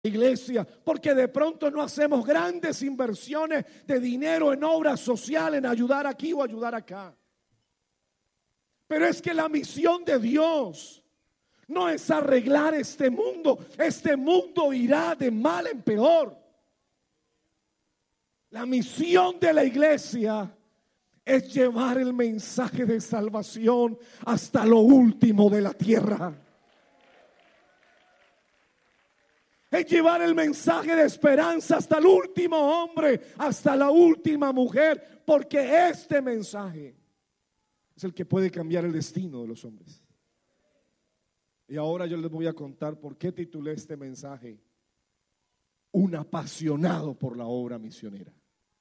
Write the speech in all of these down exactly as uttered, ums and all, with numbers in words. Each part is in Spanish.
iglesia, porque de pronto no hacemos grandes inversiones de dinero en obras sociales, en ayudar aquí o ayudar acá. Pero es que la misión de Dios no es arreglar este mundo. Este mundo irá de mal en peor. La misión de la iglesia es llevar el mensaje de salvación hasta lo último de la tierra. Es llevar el mensaje de esperanza hasta el último hombre, hasta la última mujer, porque este mensaje es el que puede cambiar el destino de los hombres. Y ahora yo les voy a contar por qué titulé este mensaje Un apasionado por la obra misionera.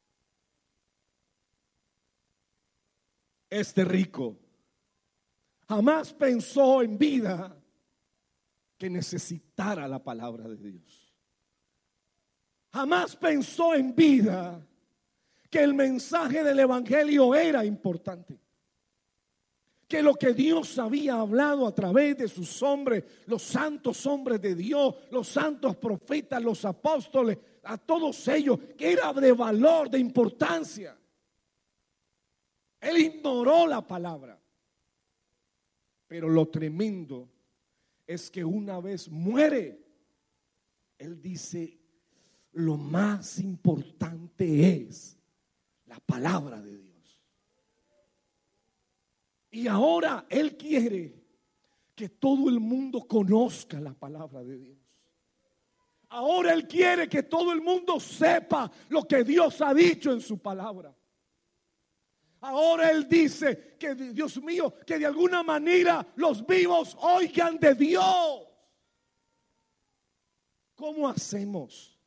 Este rico jamás pensó en vida que necesitara la palabra de Dios. Jamás pensó en vida que el mensaje del evangelio era importante. Que lo que Dios había hablado a través de sus hombres, los santos hombres de Dios, los santos profetas, los apóstoles, a todos ellos, que era de valor, de importancia. Él ignoró la palabra. Pero lo tremendo es que una vez muere, él dice, lo más importante es la palabra de Dios. Y ahora él quiere que todo el mundo conozca la palabra de Dios. Ahora él quiere que todo el mundo sepa lo que Dios ha dicho en su palabra. Ahora él dice que, Dios mío, que de alguna manera los vivos oigan de Dios. ¿Cómo hacemos?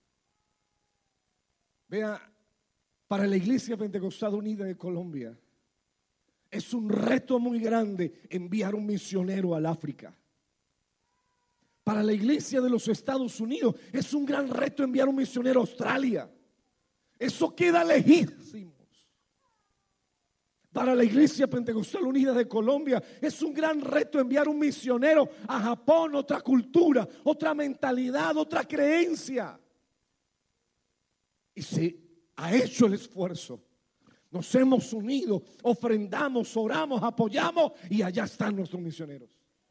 Vea, para la Iglesia Pentecostal Unida de Colombia es un reto muy grande enviar un misionero al África. Para la Iglesia de los Estados Unidos es un gran reto enviar un misionero a Australia. Eso queda lejísimo. Para la Iglesia Pentecostal Unida de Colombia es un gran reto enviar un misionero a Japón, otra cultura, otra mentalidad, otra creencia. Y se ha hecho el esfuerzo. Nos hemos unido, ofrendamos, oramos, apoyamos y allá están nuestros misioneros.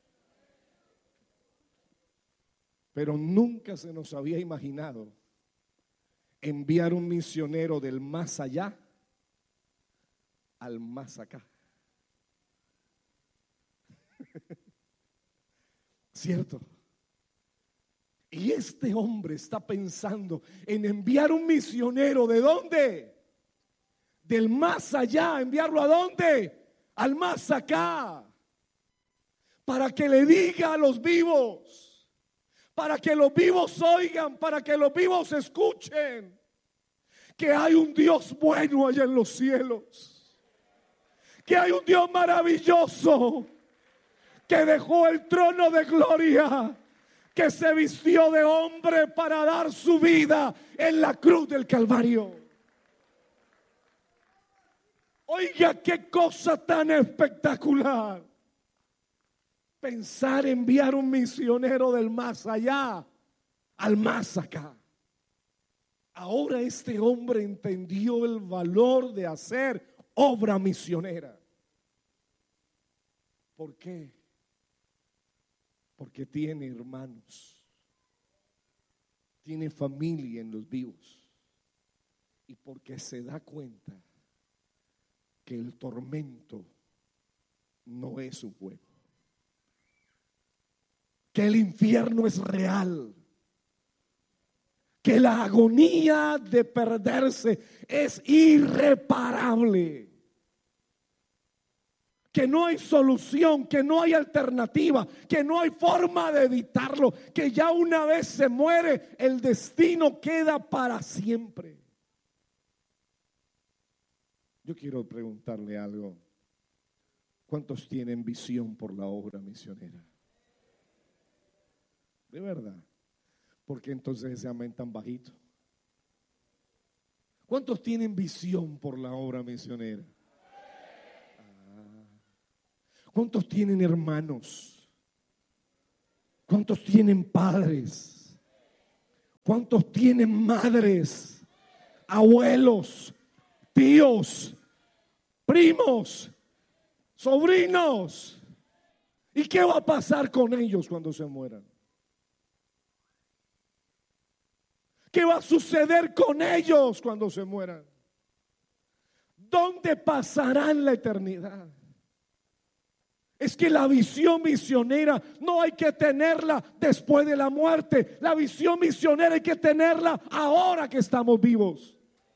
Pero nunca se nos había imaginado enviar un misionero del más allá al más acá. ¿Cierto? Y este hombre está pensando en enviar un misionero. ¿De dónde? Del más allá. ¿Enviarlo a dónde? Al más acá. Para que le diga a los vivos, para que los vivos oigan, para que los vivos escuchen que hay un Dios bueno allá en los cielos. Que hay un Dios maravilloso que dejó el trono de gloria, que se vistió de hombre para dar su vida en la cruz del Calvario. Oiga, qué cosa tan espectacular. Pensar enviar un misionero del más allá al más acá. Ahora este hombre entendió el valor de hacer obra misionera. ¿Por qué? Porque tiene hermanos, tiene familia en los vivos y porque se da cuenta que el tormento no es un juego, que el infierno es real, que la agonía de perderse es irreparable. Que no hay solución, que no hay alternativa, que no hay forma de evitarlo, que ya una vez se muere, el destino queda para siempre. Yo quiero preguntarle algo. ¿Cuántos tienen visión por la obra misionera? De verdad. ¿Por qué entonces se aman tan bajito? ¿Cuántos tienen visión por la obra misionera? ¿Cuántos tienen hermanos? ¿Cuántos tienen padres? ¿Cuántos tienen madres, abuelos, tíos, primos, sobrinos? ¿Y qué va a pasar con ellos cuando se mueran? ¿Qué va a suceder con ellos cuando se mueran? ¿Dónde pasarán la eternidad? Es que la visión misionera no hay que tenerla después de la muerte. La visión misionera hay que tenerla ahora que estamos vivos.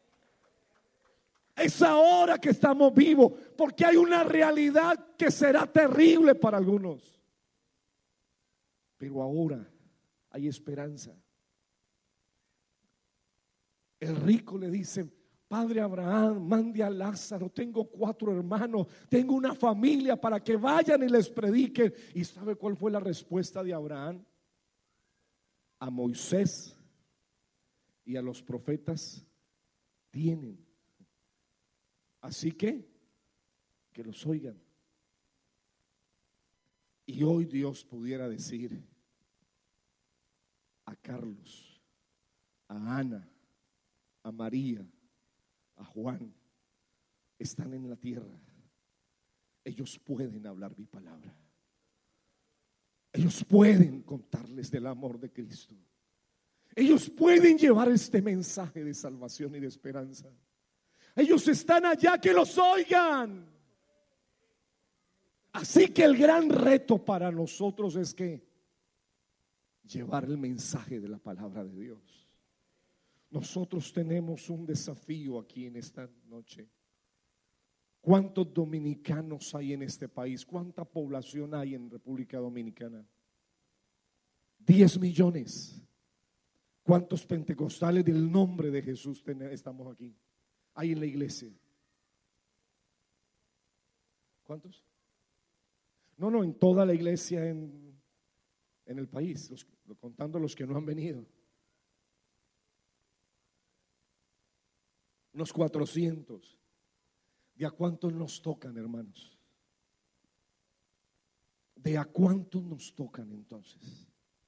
Es ahora que estamos vivos, porque hay una realidad que será terrible para algunos. Pero ahora hay esperanza. El rico le dice: Padre Abraham, mande a Lázaro, tengo cuatro hermanos, tengo una familia para que vayan y les prediquen. ¿Y sabe cuál fue la respuesta de Abraham? A Moisés y a los profetas tienen. Así que, que los oigan. Y hoy Dios pudiera decir a Carlos, a Ana, a María, a Juan, están en la tierra. Ellos pueden hablar mi palabra. Ellos pueden contarles del amor de Cristo. Ellos pueden llevar este mensaje de salvación y de esperanza. Ellos están allá, que los oigan. Así que el gran reto para nosotros es que llevar el mensaje de la palabra de Dios. Nosotros tenemos un desafío aquí en esta noche. ¿Cuántos dominicanos hay en este país? ¿Cuánta población hay en República Dominicana? Diez millones. ¿Cuántos pentecostales del nombre de Jesús estamos aquí? Hay en la iglesia. ¿Cuántos? No, no, en toda la iglesia en, en el país, los, contando los que no han venido. Unos cuatrocientos. ¿De a cuántos nos tocan, hermanos? ¿De a cuántos nos tocan entonces?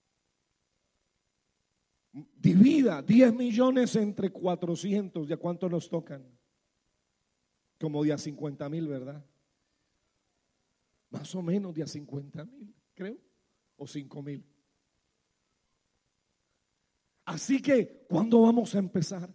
Divida diez millones entre cuatrocientos. ¿De a cuántos nos tocan? Como de a cincuenta mil, ¿verdad? Más o menos de a cincuenta mil, creo, o cinco mil. Así que, ¿cuándo vamos a empezar?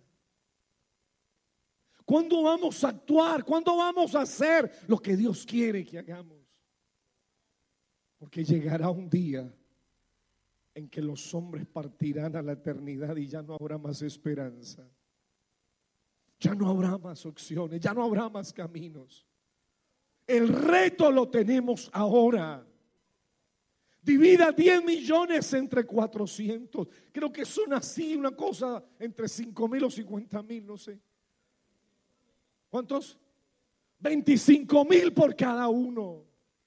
¿Cuándo vamos a actuar? ¿Cuándo vamos a hacer lo que Dios quiere que hagamos? Porque llegará un día en que los hombres partirán a la eternidad y ya no habrá más esperanza. Ya no habrá más opciones, ya no habrá más caminos. El reto lo tenemos ahora. Divida diez millones entre cuatrocientos. Creo que son así, una cosa entre cinco mil o cincuenta mil, no sé. ¿Cuántos? veinticinco mil por cada uno.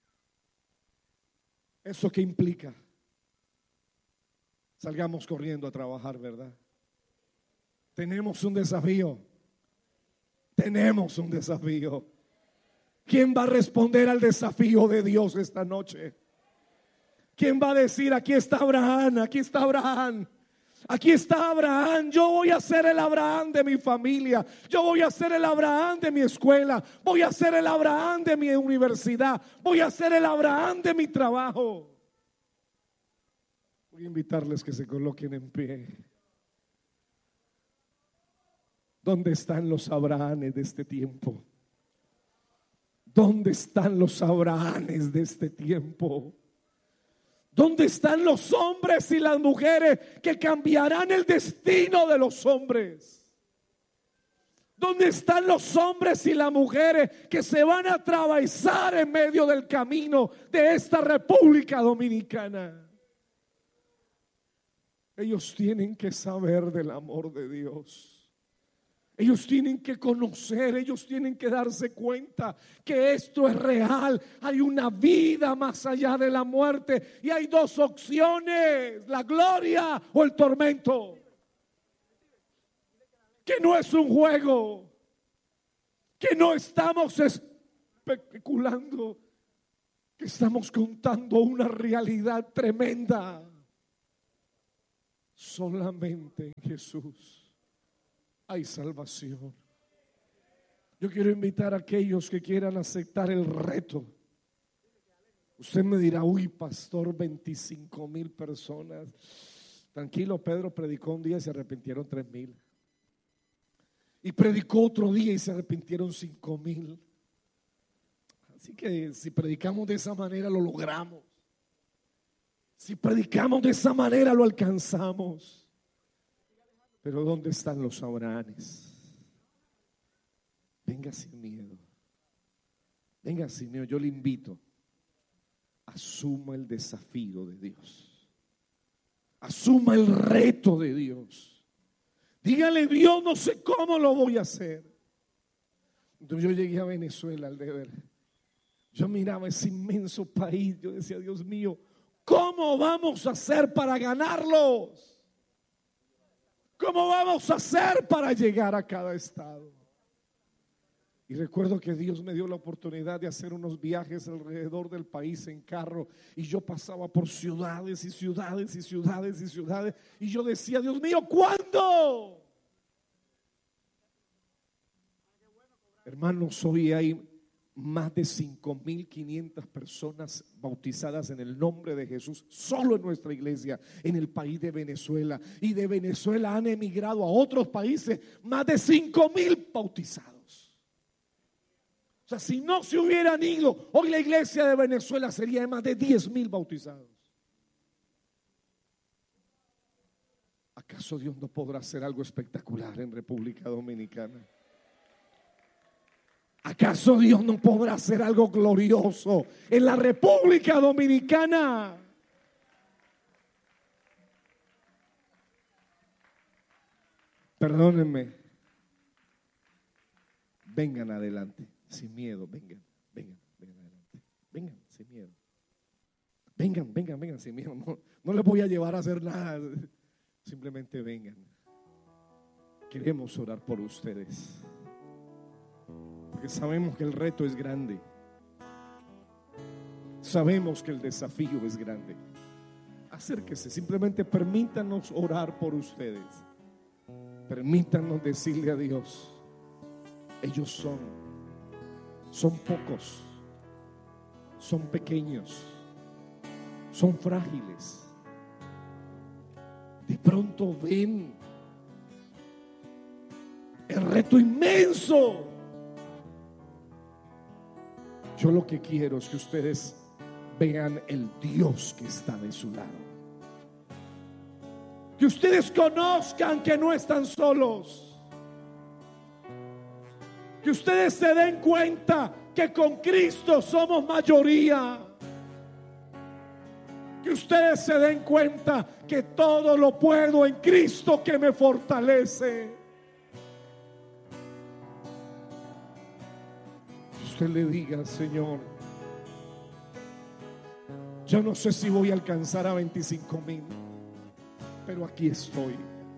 ¿Eso qué implica? Salgamos corriendo a trabajar, ¿verdad? Tenemos un desafío. Tenemos un desafío. ¿Quién va a responder al desafío de Dios esta noche? ¿Quién va a decir: aquí está Abraham, aquí está Abraham, aquí está Abraham? Yo voy a ser el Abraham de mi familia, yo voy a ser el Abraham de mi escuela, voy a ser el Abraham de mi universidad, voy a ser el Abraham de mi trabajo. Voy a invitarles que se coloquen en pie. ¿Dónde están los Abrahames de este tiempo? ¿Dónde están los Abrahames de este tiempo? ¿Dónde están los hombres y las mujeres que cambiarán el destino de los hombres? ¿Dónde están los hombres y las mujeres que se van a atravesar en medio del camino de esta República Dominicana? Ellos tienen que saber del amor de Dios. Ellos tienen que conocer, ellos tienen que darse cuenta que esto es real. Hay una vida más allá de la muerte y hay dos opciones: la gloria o el tormento. Que no es un juego, que no estamos especulando, que estamos contando una realidad tremenda. Solamente en Jesús hay salvación. Yo quiero invitar a aquellos que quieran aceptar el reto. Usted me dirá, uy, pastor, veinticinco mil personas. Tranquilo, Pedro predicó un día y se arrepintieron tres mil. Y predicó otro día y se arrepintieron cinco mil. Así que si predicamos de esa manera lo logramos. Si predicamos de esa manera lo alcanzamos. Pero ¿dónde están los Abrahames? Venga sin miedo. Venga sin miedo. Yo le invito. Asuma el desafío de Dios. Asuma el reto de Dios. Dígale, Dios, no sé cómo lo voy a hacer. Entonces yo llegué a Venezuela al deber. Yo miraba ese inmenso país. Yo decía, Dios mío, ¿cómo vamos a hacer para ganarlos? ¿Cómo vamos a hacer para llegar a cada estado? Y recuerdo que Dios me dio la oportunidad de hacer unos viajes alrededor del país en carro. Y yo pasaba por ciudades y ciudades y ciudades y ciudades. Y yo decía, Dios mío, ¿cuándo? Hermanos, hoy hay más de cinco mil quinientas personas bautizadas en el nombre de Jesús solo en nuestra iglesia, en el país de Venezuela. Y de Venezuela han emigrado a otros países más de cinco mil bautizados. O sea, si no se hubieran ido, hoy la iglesia de Venezuela sería de más de diez mil bautizados. ¿Acaso Dios no podrá hacer algo espectacular en República Dominicana? ¿Acaso Dios no podrá hacer algo glorioso en la República Dominicana? Perdónenme. Vengan adelante, sin miedo, vengan, vengan, vengan adelante. Vengan, sin miedo. Vengan, vengan, vengan, sin miedo. No, no les voy a llevar a hacer nada. Simplemente vengan. Queremos orar por ustedes. Porque sabemos que el reto es grande. Sabemos que el desafío es grande. Acérquese, simplemente permítanos orar por ustedes. Permítanos decirle a Dios, ellos son, son pocos, son pequeños, son frágiles. De pronto ven el reto inmenso. Yo lo que quiero es que ustedes vean el Dios que está de su lado. Que ustedes conozcan que no están solos. Que ustedes se den cuenta que con Cristo somos mayoría. Que ustedes se den cuenta que todo lo puedo en Cristo que me fortalece. Usted le diga, Señor, yo no sé si voy a alcanzar a veinticinco mil, pero aquí estoy.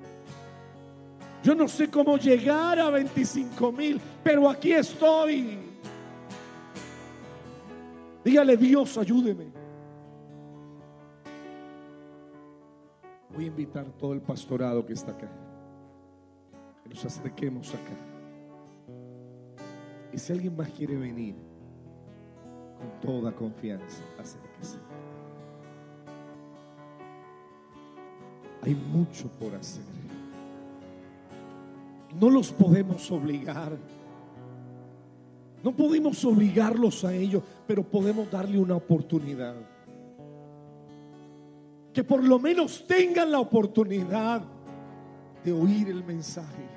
Yo no sé cómo llegar a veinticinco mil, pero aquí estoy. Dígale, Dios, ayúdeme. Voy a invitar a todo el pastorado que está acá, que nos acerquemos acá. Y si alguien más quiere venir, con toda confianza, acérquese. Hay mucho por hacer. No los podemos obligar. No podemos obligarlos a ellos, pero podemos darle una oportunidad. Que por lo menos tengan la oportunidad de oír el mensaje.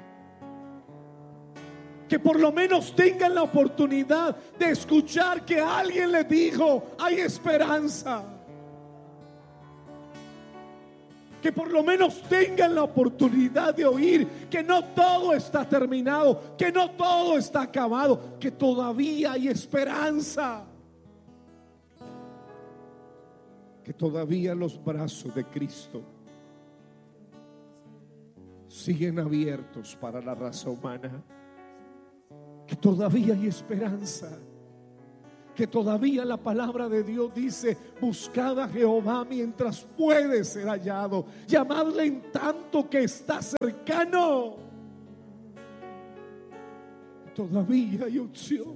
Que por lo menos tengan la oportunidad de escuchar que alguien les dijo, hay esperanza. Que por lo menos tengan la oportunidad de oír que no todo está terminado, que no todo está acabado, que todavía hay esperanza. Que todavía los brazos de Cristo siguen abiertos para la raza humana. Que todavía hay esperanza. que todavía la palabra de Dios dice: buscad a Jehová mientras puede ser hallado, llamadle en tanto que está cercano. Todavía hay opción.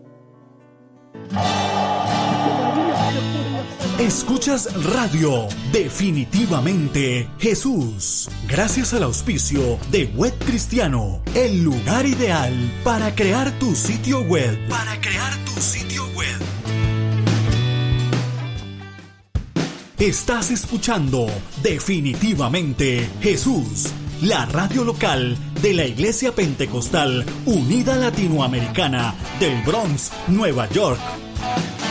Todavía se puede hacer. Escuchas Radio Definitivamente Jesús, gracias al auspicio de Web Cristiano, el lugar ideal para crear tu sitio web. Para crear tu sitio web. Estás escuchando Definitivamente Jesús, la radio local de la Iglesia Pentecostal Unida Latinoamericana del Bronx, Nueva York.